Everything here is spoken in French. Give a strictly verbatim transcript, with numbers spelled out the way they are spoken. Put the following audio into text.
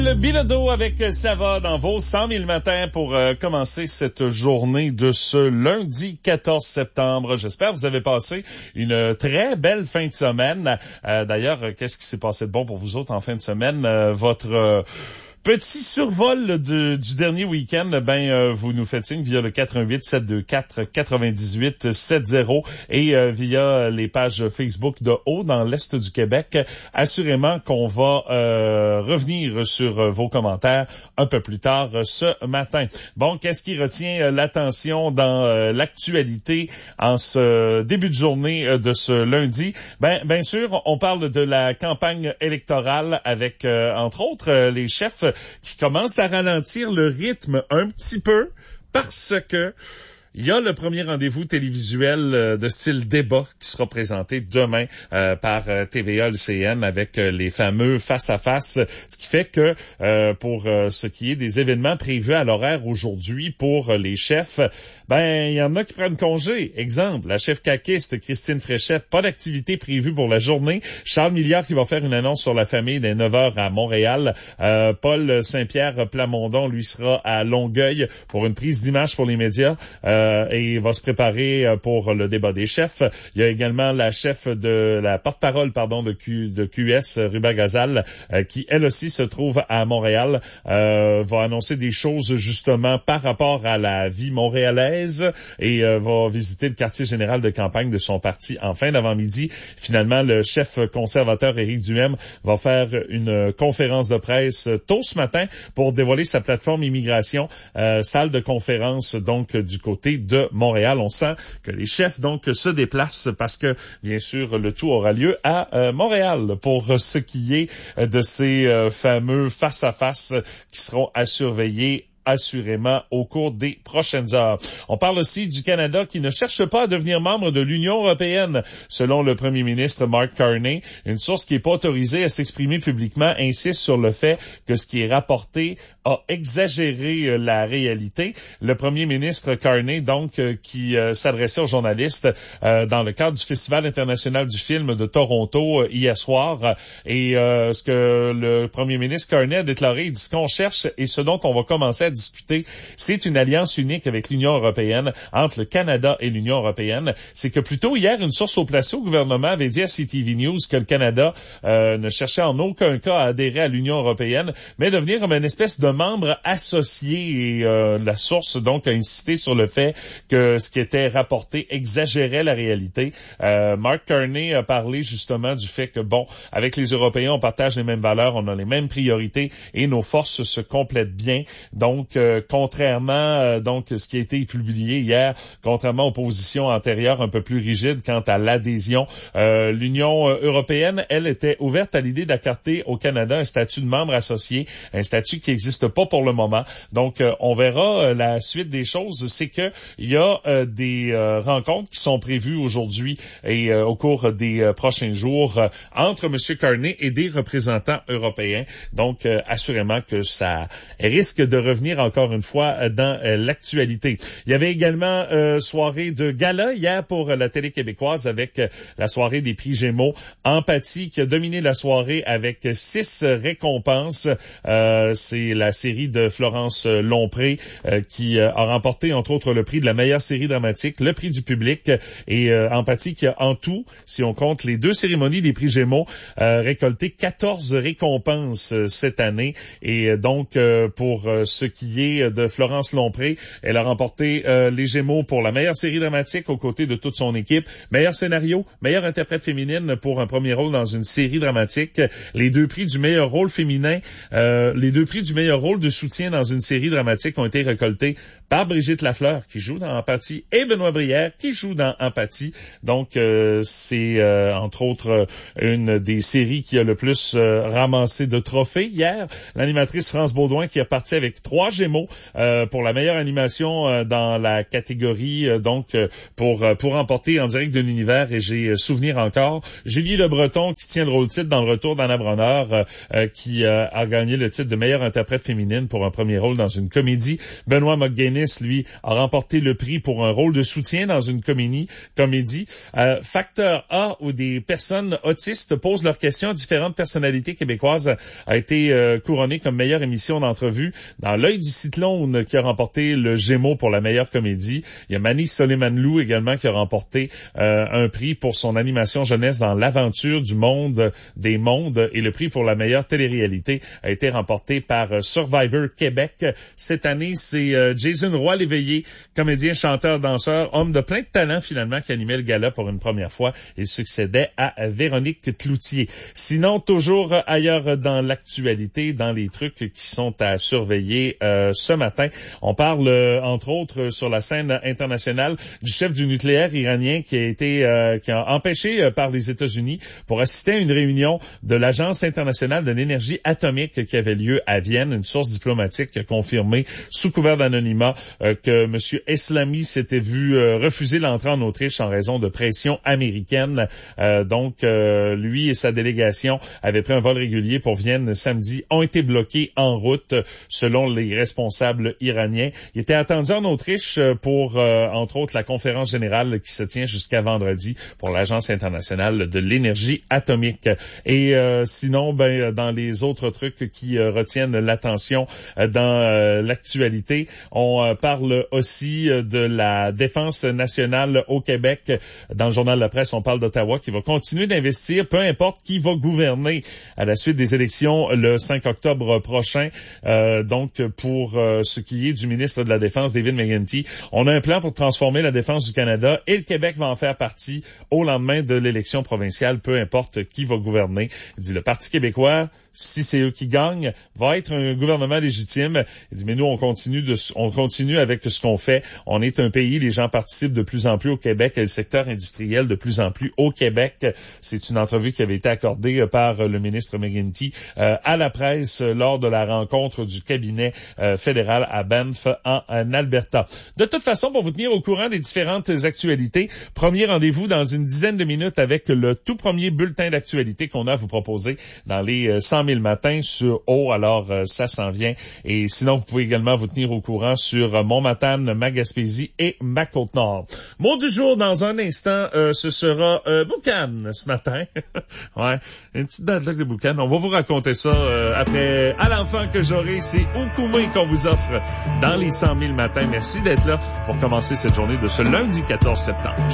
Le Bilodeau avec Sava dans vos cent mille matins pour euh, commencer cette journée de ce lundi quatorze septembre. J'espère que vous avez passé une très belle fin de semaine. Euh, d'ailleurs, qu'est-ce qui s'est passé de bon pour vous autres en fin de semaine? Euh, votre... Euh, Petit survol de, du dernier week-end, ben euh, vous nous faites signe via le quatre un huit sept deux quatre neuf huit sept zéro et euh, via les pages Facebook de Haut dans l'Est du Québec. Assurément qu'on va euh, revenir sur vos commentaires un peu plus tard ce matin. Bon, qu'est-ce qui retient l'attention dans euh, l'actualité en ce début de journée de ce lundi? Ben, bien sûr, on parle de la campagne électorale avec, euh, entre autres, les chefs qui commence à ralentir le rythme un petit peu parce que il y a le premier rendez-vous télévisuel euh, de style débat qui sera présenté demain euh, par euh, T V A L C N avec euh, les fameux face-à-face, ce qui fait que euh, pour euh, ce qui est des événements prévus à l'horaire aujourd'hui pour euh, les chefs, ben il y en a qui prennent congé. Exemple, la chef caquiste Christine Fréchette, pas d'activité prévue pour la journée. Charles Milliard qui va faire une annonce sur la famille dès neuf heures à Montréal. Euh, Paul Saint-Pierre Plamondon, lui, sera à Longueuil pour une prise d'image pour les médias. Euh, et va se préparer pour le débat des chefs. Il y a également la chef de la porte-parole pardon de, Q, de Q S, Ruba Gazal, euh, qui elle aussi se trouve à Montréal, euh, va annoncer des choses justement par rapport à la vie montréalaise et euh, va visiter le quartier général de campagne de son parti en fin d'avant-midi. Finalement, le chef conservateur Éric Duhem va faire une conférence de presse tôt ce matin pour dévoiler sa plateforme immigration, euh, salle de conférence donc du côté de Montréal. On sent que les chefs donc se déplacent parce que bien sûr le tout aura lieu à euh, Montréal pour ce qui est de ces euh, fameux face-à-face qui seront à surveiller assurément au cours des prochaines heures. On parle aussi du Canada qui ne cherche pas à devenir membre de l'Union européenne. Selon le premier ministre Mark Carney, une source qui n'est pas autorisée à s'exprimer publiquement insiste sur le fait que ce qui est rapporté a exagéré la réalité. Le premier ministre Carney, donc, euh, qui euh, s'adressait aux journalistes euh, dans le cadre du Festival international du film de Toronto euh, hier soir. Et euh, ce que le premier ministre Carney a déclaré, il dit ce qu'on cherche et ce dont on va commencer à discuter, c'est une alliance unique avec l'Union européenne, entre le Canada et l'Union européenne. C'est que plutôt hier, une source au placé au gouvernement avait dit à C T V News que le Canada euh, ne cherchait en aucun cas à adhérer à l'Union européenne, mais devenir comme une espèce de membre associé. Et euh, la source donc a insisté sur le fait que ce qui était rapporté exagérait la réalité. Euh, Mark Carney a parlé justement du fait que, bon, avec les Européens, on partage les mêmes valeurs, on a les mêmes priorités et nos forces se complètent bien. Donc, Donc, euh, contrairement euh, donc ce qui a été publié hier, contrairement aux positions antérieures un peu plus rigides quant à l'adhésion, euh, l'Union européenne, elle, était ouverte à l'idée d'accorder au Canada un statut de membre associé, un statut qui n'existe pas pour le moment. Donc, euh, on verra euh, la suite des choses. C'est que il y a euh, des euh, rencontres qui sont prévues aujourd'hui et euh, au cours des euh, prochains jours euh, entre M. Carney et des représentants européens. Donc, euh, assurément que ça risque de revenir encore une fois dans euh, l'actualité. Il y avait également euh, soirée de gala hier pour la télé québécoise avec euh, la soirée des prix Gémeaux. Empathie qui a dominé la soirée avec six récompenses. Euh, c'est la série de Florence Lompré euh, qui euh, a remporté entre autres le prix de la meilleure série dramatique, le prix du public et euh, Empathie qui a en tout, si on compte les deux cérémonies des prix Gémeaux, euh, récolté quatorze récompenses euh, cette année. Et euh, donc euh, pour euh, ce qui est de Florence Lompré. Elle a remporté euh, les Gémeaux pour la meilleure série dramatique aux côtés de toute son équipe. Meilleur scénario, meilleure interprète féminine pour un premier rôle dans une série dramatique. Les deux prix du meilleur rôle féminin, euh, les deux prix du meilleur rôle de soutien dans une série dramatique ont été récoltés par Brigitte Lafleur, qui joue dans Empathie, et Benoît Brière, qui joue dans Empathie. Donc, euh, c'est euh, entre autres une des séries qui a le plus euh, ramassé de trophées hier. L'animatrice France Baudouin qui est partie avec trois Gémeaux euh, pour la meilleure animation euh, dans la catégorie euh, donc euh, pour euh, pour remporter en direct de l'univers. Et j'ai euh, souvenir encore Julie Le Breton qui tient le rôle titre dans Le Retour d'Anna Bronner, euh, euh, qui euh, a gagné le titre de meilleure interprète féminine pour un premier rôle dans une comédie. Benoît McGuinness, lui, a remporté le prix pour un rôle de soutien dans une comédie. comédie. Euh, Facteur A, où des personnes autistes posent leurs questions à différentes personnalités québécoises, a été euh, couronné comme meilleure émission d'entrevue. Dans L'Œil du Cyclone, qui a remporté le Gémeaux pour la meilleure comédie. Il y a Mani Soleiman-Lou également qui a remporté euh, un prix pour son animation jeunesse dans L'aventure du monde des mondes, et le prix pour la meilleure télé-réalité a été remporté par Survivor Québec. Cette année, c'est euh, Jason Roy-Léveillé, comédien, chanteur, danseur, homme de plein de talent finalement, qui animait le gala pour une première fois et succédait à Véronique Cloutier. Sinon, toujours ailleurs dans l'actualité, dans les trucs qui sont à surveiller euh, ce matin, on parle euh, entre autres sur la scène internationale du chef du nucléaire iranien qui a été euh, qui a empêché euh, par les États-Unis pour assister à une réunion de l'Agence internationale de l'énergie atomique qui avait lieu à Vienne. Une source diplomatique a confirmé sous couvert d'anonymat euh, que M. Eslami s'était vu euh, refuser l'entrée en Autriche en raison de pression américaine. Euh, donc, euh, lui et sa délégation avaient pris un vol régulier pour Vienne samedi, ont été bloqués en route selon les responsables iraniens. Il était attendu en Autriche pour, euh, entre autres, la conférence générale qui se tient jusqu'à vendredi pour l'Agence internationale de l'énergie atomique. Et euh, sinon, ben, dans les autres trucs qui euh, retiennent l'attention euh, dans euh, l'actualité, on euh, parle aussi euh, de la défense nationale au Québec. Dans le journal de la presse, on parle d'Ottawa qui va continuer d'investir, peu importe qui va gouverner à la suite des élections le cinq octobre prochain. Euh, donc, pour euh, ce qui est du ministre de la Défense, David McGuinty, on a un plan pour transformer la défense du Canada et le Québec va en faire partie au lendemain de l'élection provinciale, peu importe qui va gouverner. Il dit le Parti québécois, si c'est eux qui gagnent, va être un gouvernement légitime. Il dit, mais nous, on continue de, on continue avec ce qu'on fait. On est un pays, les gens participent de plus en plus au Québec, et le secteur industriel de plus en plus au Québec. C'est une entrevue qui avait été accordée par le ministre McGuinty euh, à la presse lors de la rencontre du cabinet euh, fédéral à Banff, en, en Alberta. De toute façon, pour vous tenir au courant des différentes actualités, premier rendez-vous dans une dizaine de minutes avec le tout premier bulletin d'actualité qu'on a à vous proposer dans les euh, cent mille matins sur O. Alors, euh, ça s'en vient. Et sinon, vous pouvez également vous tenir au courant sur euh, Mont-Matane, ma Gaspésie et ma Côte-Nord. Mot du jour dans un instant, euh, ce sera euh, Boucan ce matin. Ouais, une petite bad luck de Boucan. On va vous raconter ça euh, après À l'enfant que j'aurai. C'est Okoumé qu'on vous offre dans les cent mille matins. Merci d'être là pour commencer cette journée de ce lundi quatorze septembre.